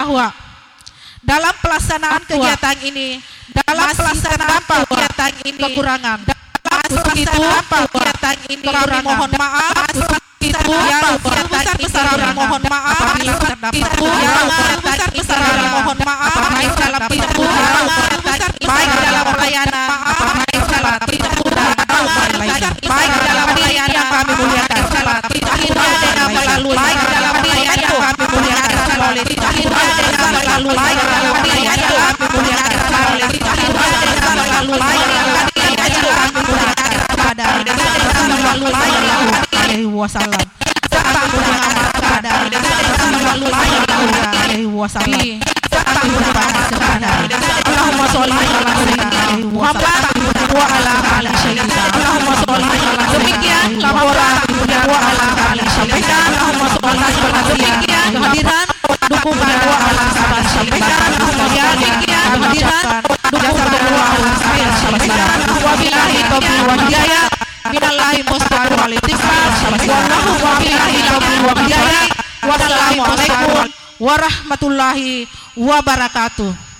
bahwa dalam pelaksanaan kegiatan ini, kekurangan. Kami mohon maaf. Besar-besaran mohon maaf apabila terdapat besar-besaran mohon maaf baik dalam baik dalam pelayanan baik dalam pelayanan yang kami muliakan akhirnya dengan melalui baik dalam pelayanan yang kami muliakan akhirnya dengan melalui baik dalam pelayanan yang kami muliakan akhirnya dengan melalui baik dalam pelayanan yang kami muliakan kepada Sallallahu alaihi wasallam serta mengamalkan kepada Sallallahu alaihi wasallam serta mengamalkan Allahumma sholli ala sayyidina Muhammad wa ala ali sayyidina Allahumma sholli ala demikian laporan wa ala ali sayyidina Allahumma sholli ala demikian kehadiran dukungan wa ala ali sayyidina kemudian kehadiran dukungan wa ala ali sayyidina wabillahi taufiq wal hidayah minallahi musta'an wal istighfar wallahu wabillahi taufiq wal hidayah wassalamu alaikum warahmatullahi wabarakatuh.